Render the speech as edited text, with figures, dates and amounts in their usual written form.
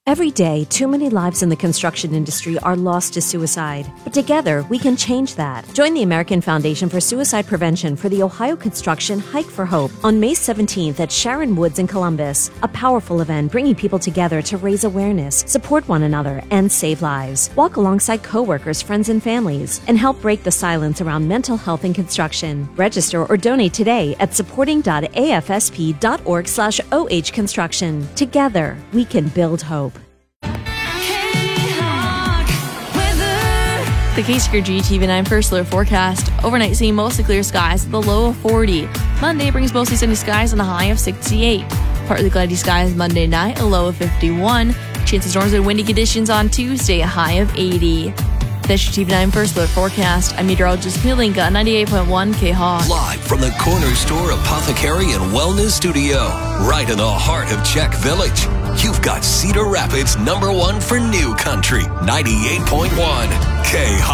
Every day, too many lives in the construction industry are lost to suicide. But together, we can change that. Join the American Foundation for Suicide Prevention for the Ohio Construction Hike for Hope on May 17th at Sharon Woods in Columbus. A powerful event bringing people together to raise awareness, support one another, and save lives. Walk alongside coworkers, friends, and families, and help break the silence around mental health in construction. Register or donate today at supporting.afsp.org/OH Construction. Together, we can build hope. The K-Secure GTV9 first alert forecast. Overnight seeing mostly clear skies with a low of 40. Monday brings mostly sunny skies and a high of 68. Partly cloudy skies Monday night, a low of 51. Chance of storms and windy conditions on Tuesday, a high of 80. That's your TV9 first alert forecast. I'm meteorologist Milinka, 98.1 K-Hawk. Live from the Corner Store Apothecary and Wellness Studio, right in the heart of Czech Village. You've got Cedar Rapids #1 for new country, 98.1 K-Hawk.